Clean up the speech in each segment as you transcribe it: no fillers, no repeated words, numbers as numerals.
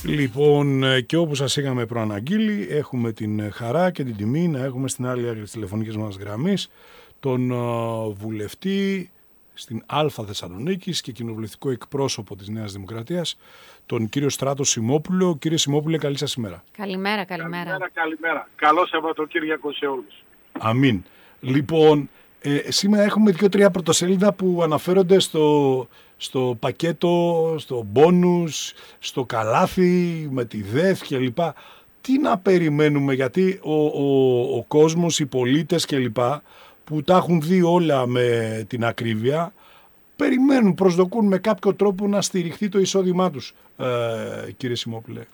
Λοιπόν, και όπως σας είχαμε προαναγγείλει, έχουμε την χαρά και την τιμή να έχουμε στην άλλη άκρη της τηλεφωνικής μας γραμμής τον βουλευτή στην Α Θεσσαλονίκης και κοινοβουλευτικό εκπρόσωπο της Νέας Δημοκρατίας, τον κύριο Στράτο Σιμόπουλο. Κύριε Σιμόπουλε, καλή σας ημέρα. Καλημέρα. Καλημέρα. Καλό Σαββατοκύριακο σε όλους. Αμήν. Λοιπόν, σήμερα έχουμε 2-3 πρωτοσέλιδα που αναφέρονται στο πακέτο, στο μπόνους, στο καλάθι, με τη ΔΕΘ κλπ. Τι να περιμένουμε, γιατί ο κόσμος, οι πολίτες κλπ. Που τα έχουν δει όλα με την ακρίβεια, περιμένουν, προσδοκούν με κάποιο τρόπο να στηριχθεί το εισόδημά τους, κύριε Σιμόπουλε.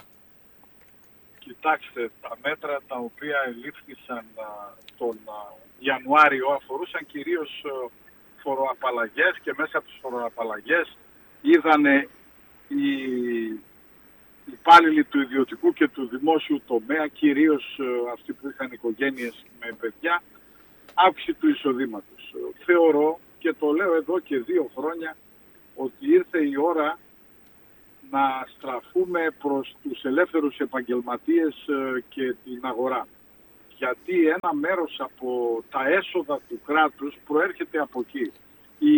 Κοιτάξτε, τα μέτρα τα οποία ελήφθησαν τον Ιανουάριο αφορούσαν κυρίως φοροαπαλλαγές και μέσα από τις φοροαπαλλαγές είδανε οι υπάλληλοι του ιδιωτικού και του δημόσιου τομέα, κυρίως αυτοί που είχαν οικογένειες με παιδιά, αύξηση του εισοδήματος. Θεωρώ, και το λέω εδώ και 2 χρόνια, ότι ήρθε η ώρα να στραφούμε προς τους ελεύθερους επαγγελματίες και την αγορά. Γιατί ένα μέρος από τα έσοδα του κράτους προέρχεται από εκεί. Οι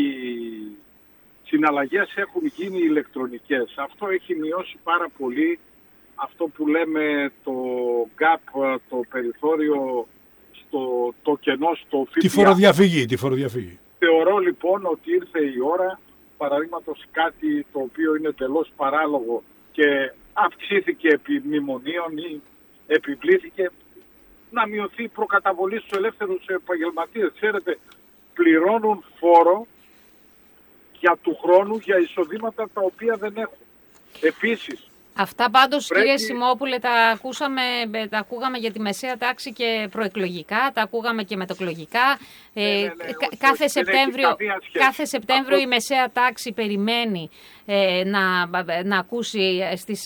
συναλλαγές έχουν γίνει ηλεκτρονικές. Αυτό έχει μειώσει πάρα πολύ αυτό που λέμε το gap, το περιθώριο, το κενό στο ΦΠΑ. Τη φοροδιαφύγη. Θεωρώ λοιπόν ότι ήρθε η ώρα, παραδείγματος κάτι το οποίο είναι τελώς παράλογο και αυξήθηκε επί μνημονίων ή επιβλήθηκε, να μειωθεί η προκαταβολή στους ελεύθερους επαγγελματίες. Ξέρετε, πληρώνουν φόρο για του χρόνου για εισοδήματα τα οποία δεν έχουν. Επίσης, αυτά πάντως, κύριε Σιμόπουλε, τα ακούγαμε για τη μεσαία τάξη και προεκλογικά, τα ακούγαμε και μετεκλογικά. Κάθε Σεπτέμβριο η μεσαία τάξη περιμένει να ακούσει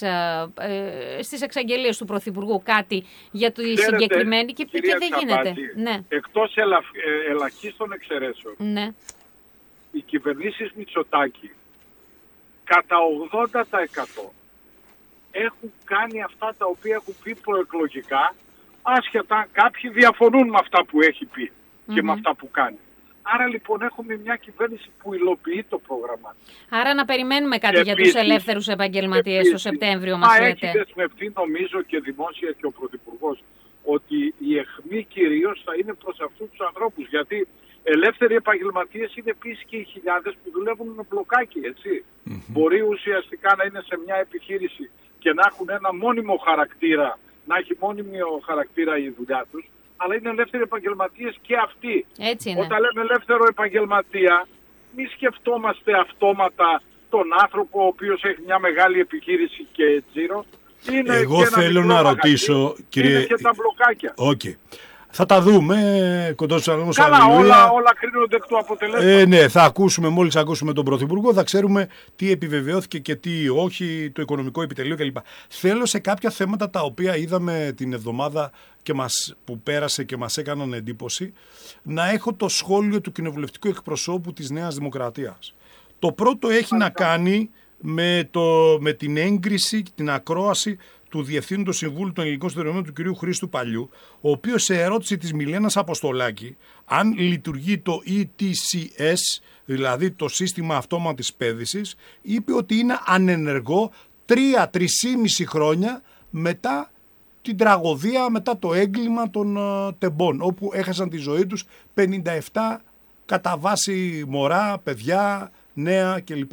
στις εξαγγελίες του Πρωθυπουργού κάτι για τη συγκεκριμένη και δεν γίνεται. Ναι. Εκτός ελαχίστων εξαιρέσεων, ναι, οι κυβερνήσεις Μητσοτάκη κατά 80% έχουν κάνει αυτά τα οποία έχουν πει προεκλογικά, άσχετα κάποιοι διαφωνούν με αυτά που έχει πει και με αυτά που κάνει. Άρα λοιπόν έχουμε μια κυβέρνηση που υλοποιεί το πρόγραμμα. Άρα να περιμένουμε κάτι για τους ελεύθερους επαγγελματίες το Σεπτέμβριο, μας λέτε. Έχει δεσμευτεί νομίζω και δημόσια και ο Πρωθυπουργός ότι η αιχμή κυρίως θα είναι προς αυτούς τους ανθρώπους. Γιατί ελεύθεροι επαγγελματίες είναι επίσης και οι χιλιάδες που δουλεύουν με μπλοκάκι, έτσι. Μπορεί ουσιαστικά να είναι σε μια επιχείρηση και να έχουν ένα μόνιμο χαρακτήρα, να έχει μόνιμο χαρακτήρα η δουλειά τους, αλλά είναι ελεύθεροι επαγγελματίες και αυτοί. Έτσι είναι. Όταν λέμε ελεύθερο επαγγελματία, μη σκεφτόμαστε αυτόματα τον άνθρωπο ο οποίος έχει μια μεγάλη επιχείρηση και τζίρο. Εγώ θέλω να ρωτήσω, κύριε... Είναι και τα μπλοκάκια. Okay. Θα τα δούμε κοντά στους αγώνες. Καλά, όλα κρίνονται εκ του αποτελέσματος. Ναι, θα ακούσουμε, μόλις ακούσουμε τον Πρωθυπουργό, θα ξέρουμε τι επιβεβαιώθηκε και τι όχι, το οικονομικό επιτελείο κλπ. Θέλω σε κάποια θέματα τα οποία είδαμε την εβδομάδα και που πέρασε και μας έκαναν εντύπωση, να έχω το σχόλιο του κοινοβουλευτικού εκπροσώπου της Νέας Δημοκρατίας. Το πρώτο έχει να κάνει με την έγκριση και την ακρόαση του Διευθύνοντος Συμβούλου των Ελληνικών Σιδηροδρομίων του κ. Χρήστου Παλιού, ο οποίος σε ερώτηση της Μιλένας Αποστολάκη αν λειτουργεί το ETCS, δηλαδή το σύστημα αυτόματης πέδησης, είπε ότι είναι ανενεργό 3-3,5 χρόνια μετά την τραγωδία, μετά το έγκλημα των τεμπών, όπου έχασαν τη ζωή τους 57 κατά βάση μωρά, παιδιά, νέα κλπ.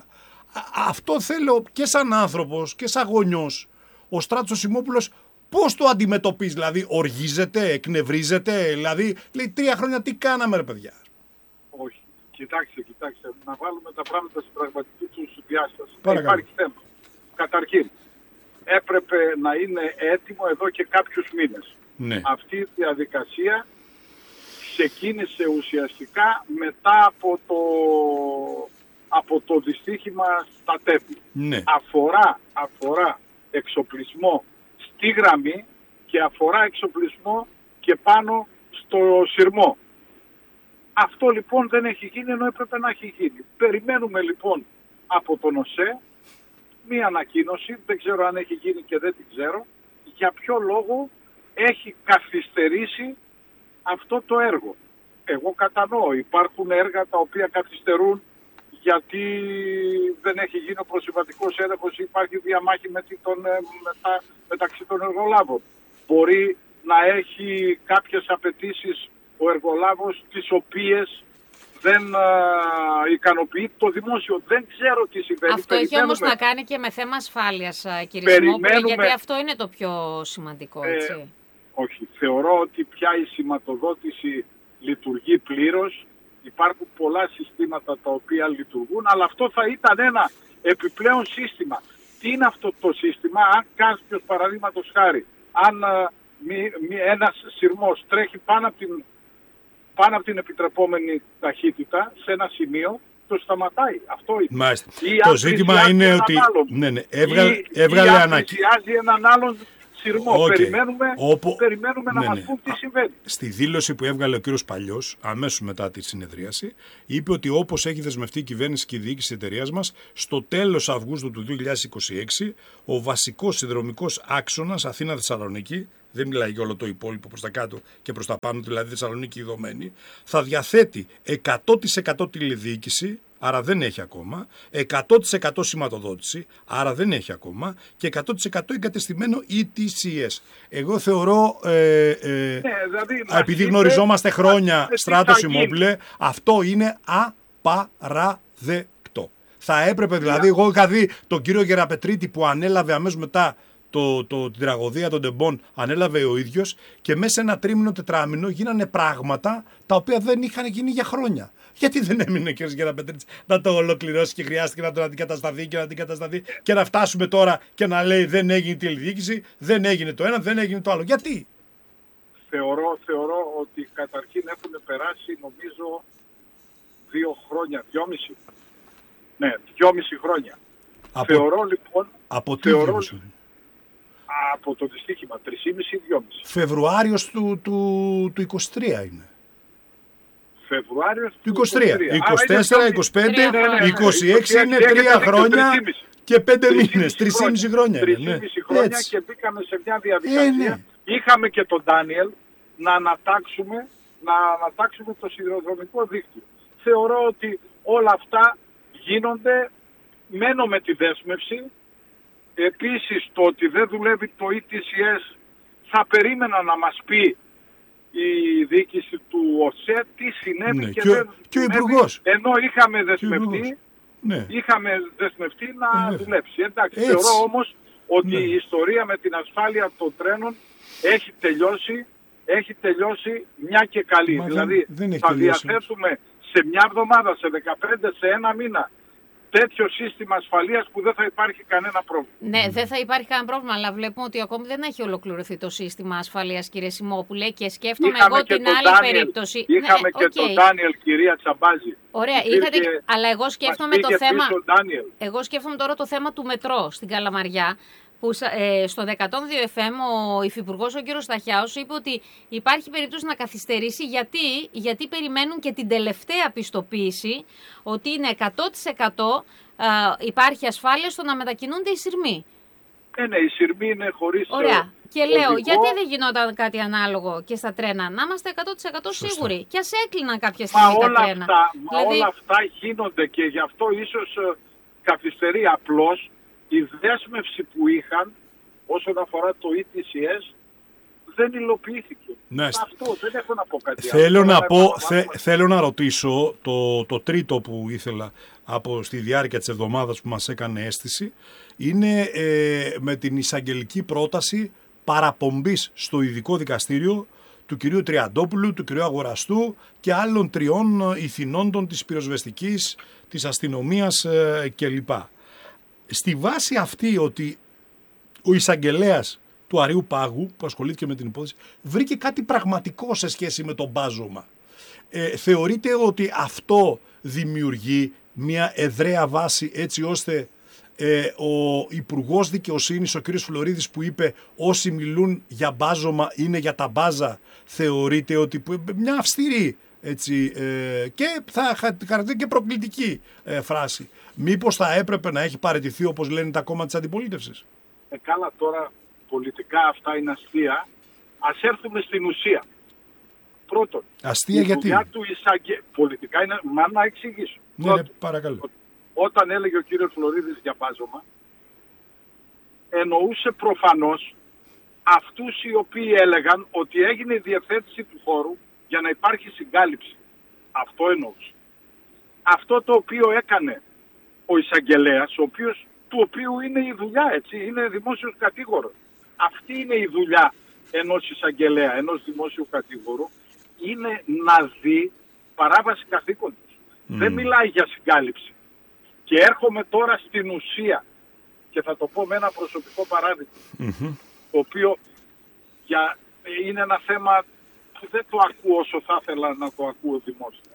Αυτό θέλω και σαν άνθρωπος και σαν γονιός. Ο Στράτος Σιμόπουλος πώς το αντιμετωπίζει, δηλαδή οργίζεται, εκνευρίζεται, δηλαδή λέει 3 χρόνια τι κάναμε ρε παιδιά. Όχι, κοιτάξτε, να βάλουμε τα πράγματα στην πραγματική τους διάσταση. Παρακαλώ. Υπάρχει θέμα. Καταρχήν, έπρεπε να είναι έτοιμο εδώ και κάποιους μήνες. Ναι. Αυτή η διαδικασία ξεκίνησε ουσιαστικά μετά από το δυστύχημα στα Τέμπη. Ναι. Αφορά εξοπλισμό στη γραμμή και αφορά εξοπλισμό και πάνω στο σειρμό. Αυτό λοιπόν δεν έχει γίνει ενώ έπρεπε να έχει γίνει. Περιμένουμε λοιπόν από τον ΟΣΕ μία ανακοίνωση, δεν ξέρω αν έχει γίνει και δεν την ξέρω, για ποιο λόγο έχει καθυστερήσει αυτό το έργο. Εγώ κατανοώ, υπάρχουν έργα τα οποία καθυστερούν γιατί δεν έχει γίνει ο προσυμβατικός έλεγχος, υπάρχει διαμάχη μεταξύ των εργολάβων. Μπορεί να έχει κάποιες απαιτήσεις ο εργολάβος τις οποίες δεν ικανοποιεί το δημόσιο. Δεν ξέρω τι συμβαίνει. Αυτό έχει όμως να κάνει και με θέμα ασφάλειας, κύριε Σιμόπουλε, γιατί αυτό είναι το πιο σημαντικό, έτσι. Όχι. Θεωρώ ότι πια η σηματοδότηση λειτουργεί πλήρως. Υπάρχουν πολλά συστήματα τα οποία λειτουργούν, αλλά αυτό θα ήταν ένα επιπλέον σύστημα. Τι είναι αυτό το σύστημα? Αν κάποιος, παραδείγματος χάρη, αν ένας σειρμός τρέχει πάνω από την επιτρεπόμενη ταχύτητα σε ένα σημείο, το σταματάει. Αυτό είναι. Μάλιστα. Το ζήτημα είναι ότι έβγαλε ανακοίνωση έναν άλλον σειρμό. Περιμένουμε να μας πούν τι συμβαίνει. Στη δήλωση που έβγαλε ο κύριος Παλιός, αμέσως μετά τη συνεδρίαση, είπε ότι όπως έχει δεσμευτεί η κυβέρνηση και η διοίκηση της εταιρείας μας, στο τέλος Αυγούστου του 2026, ο βασικός συνδρομικός άξονας Αθήνα-Θεσσαλονίκη, δεν μιλάει για όλο το υπόλοιπο προς τα κάτω και προς τα πάνω, δηλαδή Θεσσαλονίκη δεδομένη, θα διαθέτει 100% τηλεδιοίκηση, άρα δεν έχει ακόμα, 100% σηματοδότηση, άρα δεν έχει ακόμα, και 100% εγκατεστημένο ETCS. Εγώ θεωρώ, επειδή γνωριζόμαστε χρόνια, Στράτο Σιμόπουλε, αυτό είναι απαραδεκτό. Θα έπρεπε δηλαδή, εγώ είχα δει τον κύριο Γεραπετρίτη που ανέλαβε αμέσως μετά την τραγωδία των τεμπών, ανέλαβε ο ίδιος, και μέσα σε ένα τρίμηνο, τετράμηνο γίνανε πράγματα τα οποία δεν είχαν γίνει για χρόνια. Γιατί δεν έμεινε ο κ. Γεραπετρίτης να το ολοκληρώσει και χρειάστηκε να τον αντικατασταθεί και να φτάσουμε τώρα και να λέει δεν έγινε η τηλεδιοίκηση, δεν έγινε το ένα, δεν έγινε το άλλο? Γιατί? Θεωρώ ότι καταρχήν έχουν περάσει νομίζω 2 χρόνια, 2,5. Ναι, 2,5 χρόνια. Θεωρώ λοιπόν... Από τι από το δυστύχημα, 3,5-2,5. Φεβρουάριος του 23 είναι. Φεβρουάριος του 23. 24, 25, 26 είναι 3 χρόνια και 5 μήνες. 3,5 χρόνια. 3,5 χρόνια και μπήκαμε σε μια διαδικασία. Είχαμε και τον Ντάνιελ να ανατάξουμε το σιδηροδρομικό δίκτυο. Θεωρώ ότι όλα αυτά γίνονται, μένω με τη δέσμευση. Επίσης το ότι δεν δουλεύει το ETCS θα περίμενα να μας πει η διοίκηση του ΟΣΕ τι συνέβη και ο Υπουργός. Ενώ είχαμε δεσμευτεί να δουλέψει. Εντάξει, θεωρώ όμως ότι η ιστορία με την ασφάλεια των τρένων έχει τελειώσει μια και καλή. Δηλαδή θα διαθέτουμε σε μια εβδομάδα, σε 15, σε ένα μήνα τέτοιο σύστημα ασφαλείας που δεν θα υπάρχει κανένα πρόβλημα. Ναι, δεν θα υπάρχει κανένα πρόβλημα, αλλά βλέπουμε ότι ακόμη δεν έχει ολοκληρωθεί το σύστημα ασφαλείας, κύριε Σιμόπουλε, και σκέφτομαι εγώ την άλλη περίπτωση. Είχαμε και τον Ντάνιελ, κυρία Τσαμπάζη. Ωραία, αλλά εγώ σκέφτομαι το θέμα. Εγώ σκέφτομαι τώρα το θέμα του μετρό στην Καλαμαριά, που στο 102 FM ο Υφυπουργός, ο κύριος Σταχιάος, είπε ότι υπάρχει περίπτωση να καθυστερήσει γιατί περιμένουν και την τελευταία πιστοποίηση ότι είναι 100% υπάρχει ασφάλεια στο να μετακινούνται οι σειρμοί. Ναι, οι σειρμοί είναι χωρίς... Ωραία. Και λέω, γιατί δεν γινόταν κάτι ανάλογο και στα τρένα? Να είμαστε 100% σίγουροι. Και ας έκλειναν κάποια στιγμή τα τρένα. Όλα αυτά γίνονται και γι' αυτό ίσως καθυστερεί. Απλώς η δέσμευση που είχαν όσον αφορά το ETCS δεν υλοποιήθηκε. Ναι. Αυτό δεν έχω να πω κάτι Θέλω να ρωτήσω το τρίτο που ήθελα στη διάρκεια της εβδομάδας που μας έκανε αίσθηση, είναι με την εισαγγελική πρόταση παραπομπής στο ειδικό δικαστήριο του κυρίου Τριαντόπουλου, του κυρίου Αγοραστού και άλλων 3 ηθινόντων της πυροσβεστικής, της αστυνομίας κλπ. Στη βάση αυτή ότι ο εισαγγελέας του Αριού Πάγου που ασχολήθηκε με την υπόθεση βρήκε κάτι πραγματικό σε σχέση με το μπάζωμα. Θεωρείτε ότι αυτό δημιουργεί μια εδραία βάση έτσι ώστε ο Υπουργός Δικαιοσύνης, ο κ. Φλωρίδης, που είπε όσοι μιλούν για μπάζωμα είναι για τα μπάζα, θεωρείτε ότι μια αυστηρή έτσι, και θα χαρακτηρίζει και προκλητική φράση. Μήπως θα έπρεπε να έχει παραιτηθεί, όπως λένε τα κόμματα της αντιπολίτευσης? Καλά, τώρα πολιτικά αυτά είναι αστεία. Ας έρθουμε στην ουσία. Πρώτον, αστεία γιατί? Πολιτικά είναι, μα να εξηγήσω. Ναι, παρακαλώ. Όταν έλεγε ο κύριος Φλωρίδης διαβάζωμα, εννοούσε προφανώς αυτούς οι οποίοι έλεγαν ότι έγινε η διευθέτηση του χώρου για να υπάρχει συγκάλυψη. Αυτό εννοούσε. Αυτό το οποίο έκανε ο εισαγγελέας, του οποίου είναι η δουλειά, έτσι, είναι δημόσιος κατήγορος. Αυτή είναι η δουλειά ενός εισαγγελέα, ενός δημόσιου κατήγορου, είναι να δει παράβαση καθήκοντος. Δεν μιλάει για συγκάλυψη. Και έρχομαι τώρα στην ουσία και θα το πω με ένα προσωπικό παράδειγμα, το οποίο είναι ένα θέμα που δεν το ακούω όσο θα ήθελα να το ακούω δημόσια.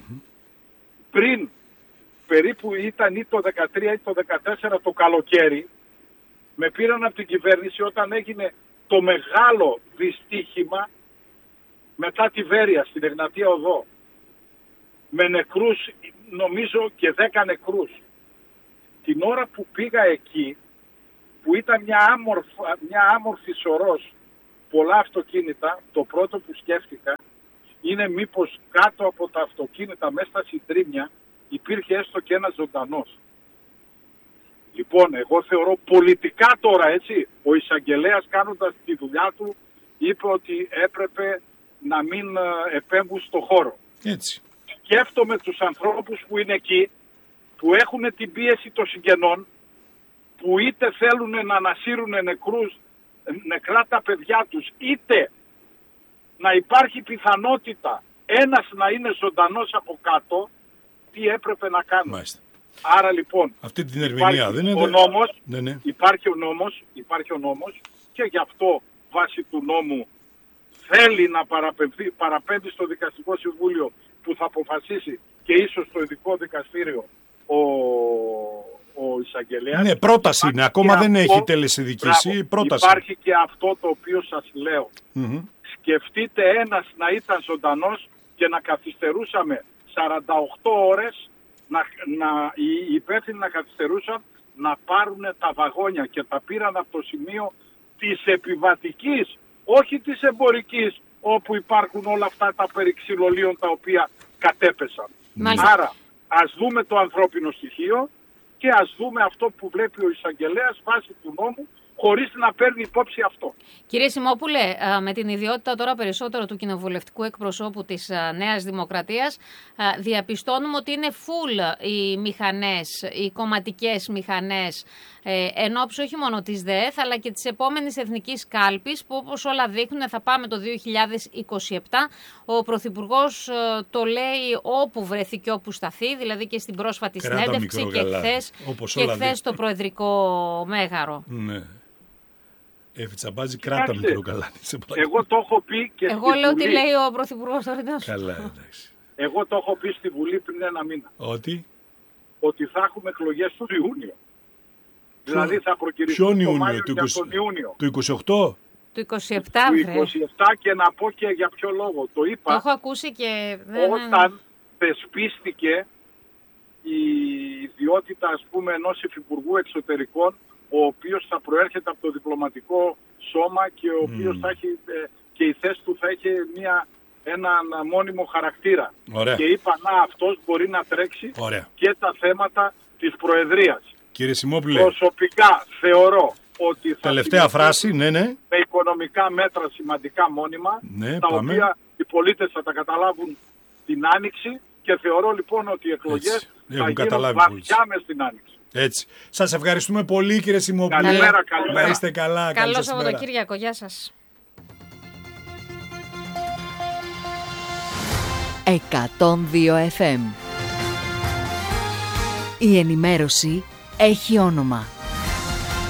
Πριν περίπου ήταν ή το 13 ή το 14 το καλοκαίρι, με πήραν από την κυβέρνηση όταν έγινε το μεγάλο δυστύχημα μετά τη Βέρεια στην Εγνατία Οδό, με νεκρούς, νομίζω και 10 νεκρούς. Την ώρα που πήγα εκεί, που ήταν μια άμορφη σωρός, πολλά αυτοκίνητα, το πρώτο που σκέφτηκα είναι μήπως κάτω από τα αυτοκίνητα μέσα στα συντρίμμια υπήρχε έστω και ένας ζωντανός. Λοιπόν, εγώ θεωρώ πολιτικά τώρα, έτσι, ο εισαγγελέας κάνοντας τη δουλειά του είπε ότι έπρεπε να μην επέμβουν στο χώρο. Έτσι. Σκέφτομαι τους ανθρώπους που είναι εκεί, που έχουν την πίεση των συγγενών, που είτε θέλουν να ανασύρουν νεκρά τα παιδιά τους, είτε να υπάρχει πιθανότητα ένας να είναι ζωντανός από κάτω, τι έπρεπε να κάνουν. Μάλιστα. Άρα λοιπόν, αυτή την ερμηνεία δεν είναι. Ναι. Υπάρχει ο νόμος και γι' αυτό βάσει του νόμου θέλει να παραπέμπει στο Δικαστικό Συμβούλιο που θα αποφασίσει και ίσως στο ειδικό δικαστήριο ο εισαγγελέας. Ναι, πρόταση είναι. Ακόμα δεν έχει τελεσυδικήσει. Πρόταση. Υπάρχει και αυτό το οποίο σας λέω. Σκεφτείτε ένας να ήταν ζωντανός και να καθυστερούσαμε 48 ώρες, οι υπεύθυνοι να καθυστερούσαν να πάρουν τα βαγόνια και τα πήραν από το σημείο της επιβατικής, όχι της εμπορικής, όπου υπάρχουν όλα αυτά τα περί ξυλολίων τα οποία κατέπεσαν. Άρα ας δούμε το ανθρώπινο στοιχείο και ας δούμε αυτό που βλέπει ο εισαγγελέας βάσει του νόμου, χωρίς να παίρνει υπόψη αυτό. Κύριε Σιμόπουλε, με την ιδιότητα τώρα περισσότερο του κοινοβουλευτικού εκπροσώπου της Νέας Δημοκρατίας, διαπιστώνουμε ότι είναι full οι μηχανές, οι κομματικές μηχανές, εν ώψη όχι μόνο της ΔΕΘ, αλλά και της επόμενης εθνικής κάλπης, που όπως όλα δείχνουν θα πάμε το 2027. Ο Πρωθυπουργός το λέει όπου βρεθεί και όπου σταθεί, δηλαδή και στην πρόσφατη συνέντευξη και χθες το Προεδρικό Μέγαρο. Ναι. Τσαμπάζη, κράτα μικρό καλάνι. Εγώ το έχω πει και εγώ λέω τι λέει ο Πρωθυπουργός Τωρινός. Καλά, εντάξει. Εγώ το έχω πει στη Βουλή πριν ένα μήνα. Ότι θα έχουμε εκλογές τον Ιούνιο. Δηλαδή θα προκυρηθούν το Μάιο και τον Ιούνιο. Του 28? Του 27, του 27 και να πω και για ποιο λόγο. Το είπα. Το έχω ακούσει και όταν θεσπίστηκε η ιδιότητα, ας πούμε, ενός υφυπουργού εξωτερικών, ο οποίος θα προέρχεται από το διπλωματικό σώμα και ο οποίος θα έχει, και η θέση του θα έχει έναν μόνιμο χαρακτήρα. Ωραία. Και είπα να αυτός μπορεί να τρέξει και τα θέματα της Προεδρίας. Κύριε Σιμόπουλε, προσωπικά θεωρώ ότι θα τελευταία φράση, ναι. με οικονομικά μέτρα σημαντικά μόνιμα, τα οποία οι πολίτες θα τα καταλάβουν την Άνοιξη και θεωρώ λοιπόν ότι οι εκλογές θα γίνουν βαθιά μες στην Άνοιξη. Έτσι. Σας ευχαριστούμε πολύ κύριε Σιμόπουλε. Καλημέρα. Να είστε καλά. Καλό Σαββατοκύριακο. Γεια σας. 102 FM. Η ενημέρωση έχει όνομα.